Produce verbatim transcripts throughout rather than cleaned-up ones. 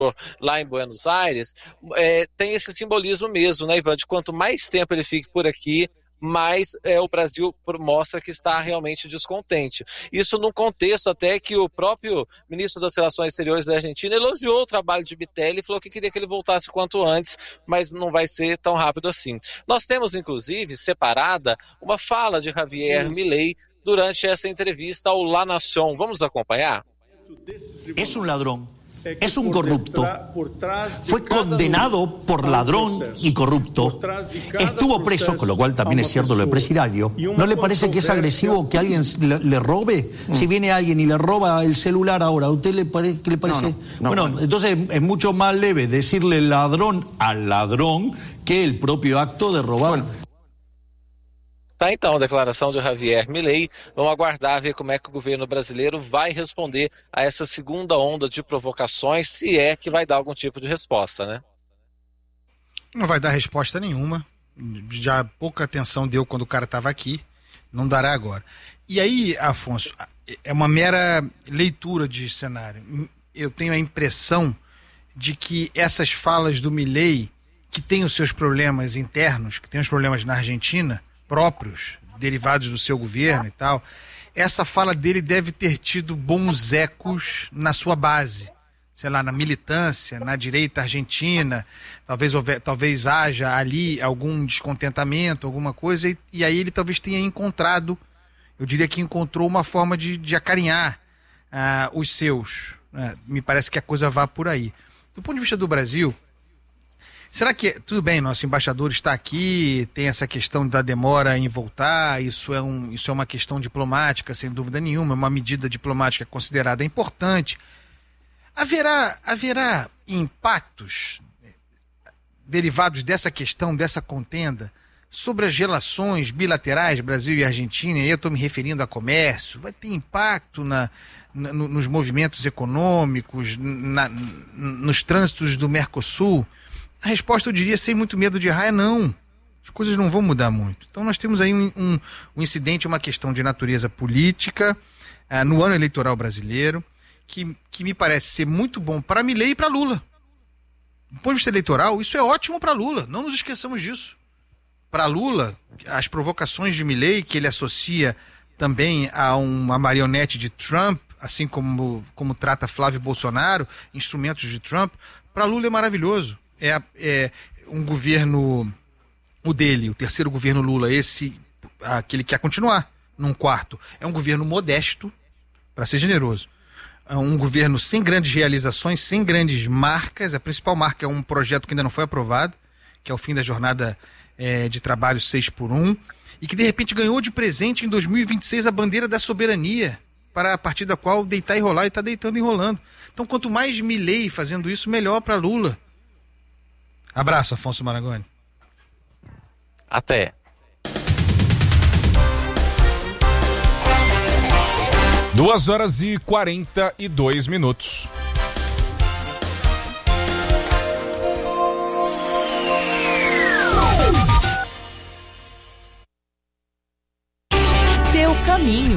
lá em Buenos Aires, é, tem esse simbolismo mesmo, né, Ivan? De quanto mais tempo ele fique por aqui, mais é, o Brasil mostra que está realmente descontente. Isso num contexto até que o próprio ministro das Relações Exteriores da Argentina elogiou o trabalho de Bittelli e falou que queria que ele voltasse quanto antes, mas não vai ser tão rápido assim. Nós temos, inclusive, separada uma fala de Javier Milei durante essa entrevista ao La Nación. Vamos acompanhar? É um ladrão. Es un corrupto, fue condenado por ladrón y corrupto, estuvo preso, con lo cual también es cierto lo de presidiario. ¿No le parece que es agresivo que alguien le, le robe? Si viene alguien y le roba el celular ahora, ¿a usted le, pare, qué le parece? No, no, no, bueno, no. Entonces es mucho más leve decirle ladrón al ladrón que el propio acto de robar. Bueno. Tá, então, a declaração de Javier Milei. Vamos aguardar, ver como é que o governo brasileiro vai responder a essa segunda onda de provocações, se é que vai dar algum tipo de resposta, né? Não vai dar resposta nenhuma. Já pouca atenção deu quando o cara estava aqui. Não dará agora. E aí, Afonso, é uma mera leitura de cenário. Eu tenho a impressão de que essas falas do Milei, que tem os seus problemas internos, que tem os problemas na Argentina, próprios, derivados do seu governo e tal, essa fala dele deve ter tido bons ecos na sua base, sei lá, na militância, na direita argentina, talvez, houver, talvez haja ali algum descontentamento, alguma coisa, e, e aí ele talvez tenha encontrado, eu diria que encontrou uma forma de, de acarinhar uh, os seus. Né? Me parece que a coisa vá por aí. Do ponto de vista do Brasil, será que, tudo bem, nosso embaixador está aqui, tem essa questão da demora em voltar, isso é, um, isso é uma questão diplomática, sem dúvida nenhuma, é uma medida diplomática considerada importante. Haverá, haverá impactos derivados dessa questão, dessa contenda, sobre as relações bilaterais Brasil e Argentina, e aí eu estou me referindo a comércio, vai ter impacto na, na, nos movimentos econômicos, na, nos trânsitos do Mercosul? A resposta, eu diria, sem muito medo de errar, é não. As coisas não vão mudar muito. Então nós temos aí um, um, um incidente, uma questão de natureza política, uh, no ano eleitoral brasileiro, que, que me parece ser muito bom para Milei e para Lula. Do ponto de vista eleitoral, isso é ótimo para Lula, não nos esqueçamos disso. Para Lula, as provocações de Milei, que ele associa também a uma marionete de Trump, assim como, como trata Flávio Bolsonaro, instrumentos de Trump, para Lula é maravilhoso. É, é um governo, o dele, o terceiro governo Lula, esse, aquele que quer continuar num quarto, é um governo modesto, para ser generoso. É um governo sem grandes realizações, sem grandes marcas. A principal marca é um projeto que ainda não foi aprovado, que é o fim da jornada é, de trabalho seis por um, e que de repente ganhou de presente em dois mil e vinte e seis a bandeira da soberania, para a partir da qual deitar e rolar, e está deitando e rolando. Então, quanto mais Milei fazendo isso, melhor para Lula. Abraço, Afonso Maragoni. Até. Duas horas e quarenta e dois minutos. Seu caminho.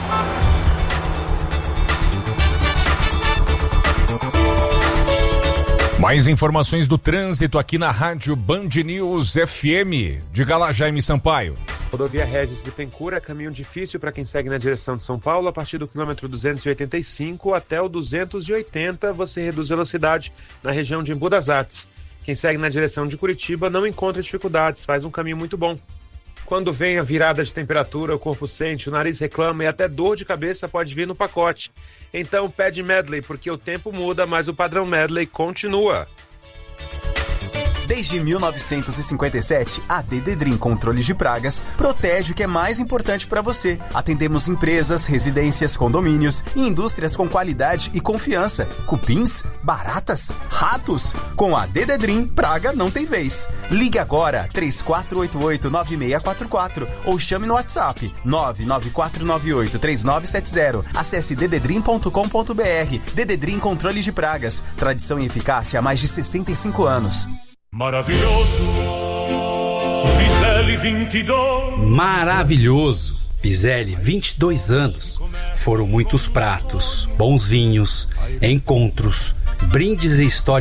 Mais informações do trânsito aqui na Rádio Band News F M. Diga lá, Jaime Sampaio. Rodovia Regis Bittencourt é caminho difícil para quem segue na direção de São Paulo. A partir do quilômetro duzentos e oitenta e cinco até o duzentos e oitenta, você reduz velocidade na região de Embu das Artes. Quem segue na direção de Curitiba não encontra dificuldades, faz um caminho muito bom. Quando vem a virada de temperatura, o corpo sente, o nariz reclama e até dor de cabeça pode vir no pacote. Então pede Medley, porque o tempo muda, mas o padrão Medley continua. Desde mil novecentos e cinquenta e sete, a Dededrim Controle de Pragas protege o que é mais importante para você. Atendemos empresas, residências, condomínios e indústrias com qualidade e confiança. Cupins, baratas, ratos. Com a Dededrim, praga não tem vez. Ligue agora, três quatro oito oito, nove seis quatro quatro ou chame no WhatsApp nove nove quatro nove oito, três nove sete zero. Acesse dededrim ponto com ponto b r. Dededrim Controle de Pragas. Tradição e eficácia há mais de sessenta e cinco anos. Maravilhoso, Piselli vinte e dois. Maravilhoso, Piselli vinte e dois anos. Foram muitos pratos, bons vinhos, encontros, Brindes e histórias